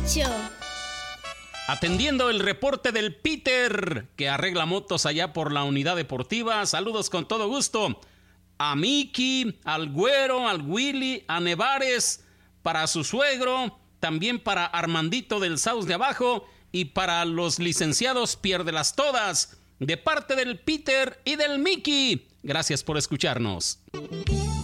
Show. Atendiendo el reporte del Peter, que arregla motos allá por la unidad deportiva. Saludos con todo gusto a Miki, al Güero, al Willy, a Nevares, para su suegro, también para Armandito del Saus de Abajo y para los licenciados Piérdelas Todas, de parte del Peter y del Miki. Gracias por escucharnos.